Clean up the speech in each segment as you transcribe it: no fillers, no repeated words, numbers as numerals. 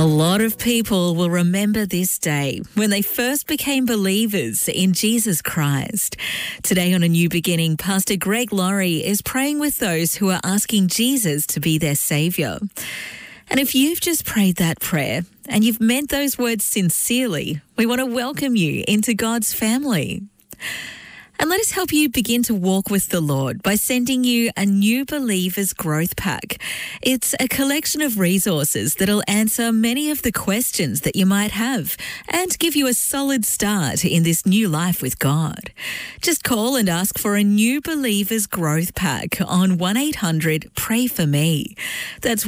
A lot of people will remember this day when they first became believers in Jesus Christ. Today on A New Beginning, Pastor Greg Laurie is praying with those who are asking Jesus to be their Saviour. And if you've just prayed that prayer and you've meant those words sincerely, we want to welcome you into God's family. And let us help you begin to walk with the Lord by sending you a New Believers Growth Pack. It's a collection of resources that'll answer many of the questions that you might have and give you a solid start in this new life with God. Just call and ask for a New Believers Growth Pack on 1-800-PRAY-FOR-ME. That's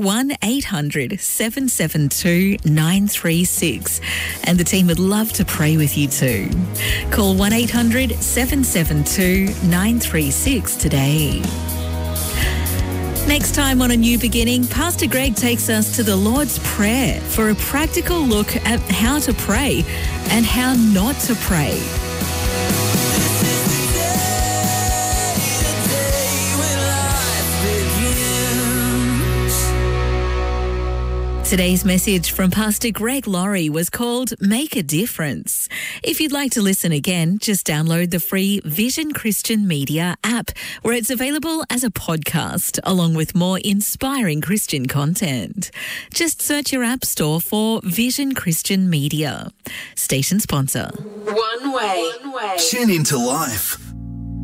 1-800-772-936. And the team would love to pray with you too. Call 1-800-772-936 today. Next time on A New Beginning, Pastor Greg takes us to the Lord's Prayer for a practical look at how to pray and how not to pray. Today's message from Pastor Greg Laurie was called Make a Difference. If you'd like to listen again, just download the free Vision Christian Media app, where it's available as a podcast, along with more inspiring Christian content. Just search your app store for Vision Christian Media. Station sponsor. One way. Tune into life.